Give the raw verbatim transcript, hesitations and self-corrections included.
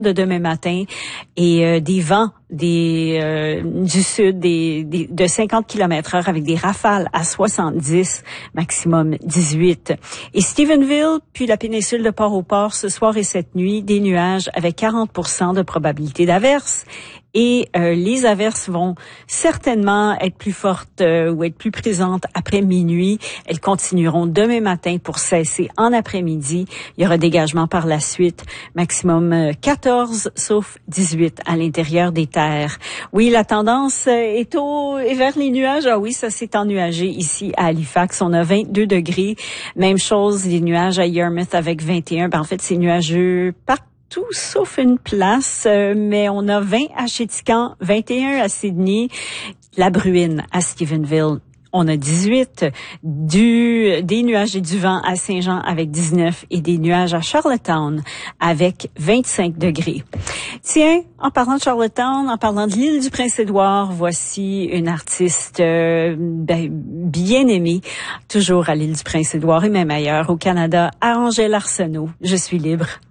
de demain matin et euh, des vents des euh, du sud des, des de cinquante kilomètres heure avec des rafales à soixante-dix, maximum dix-huit. Et Stephenville puis la péninsule de Port-au-Port ce soir et cette nuit, des nuages avec quarante pour cent de probabilité d'averse. Et euh, les averses vont certainement être plus fortes euh, ou être plus présentes après minuit. Elles continueront demain matin pour cesser en après-midi. Il y aura dégagement par la suite. Maximum euh, quatorze, sauf dix-huit à l'intérieur des terres. Oui, la tendance est au est vers les nuages. Ah oui, ça s'est ennuagé ici à Halifax. On a vingt-deux degrés. Même chose, les nuages à Yarmouth avec vingt et un. Ben, en fait, c'est nuageux partout. Tout sauf une place, euh, mais on a vingt à Chéticamp, vingt et un à Sydney, la Bruine à Stephenville. On a dix-huit, du, des nuages et du vent à Saint-Jean avec dix-neuf et des nuages à Charlottetown avec vingt-cinq degrés. Tiens, en parlant de Charlottetown, en parlant de l'île du Prince-Édouard, voici une artiste euh, ben, bien aimée, toujours à l'île du Prince-Édouard et même ailleurs au Canada, Angèle Arsenault. Je suis libre.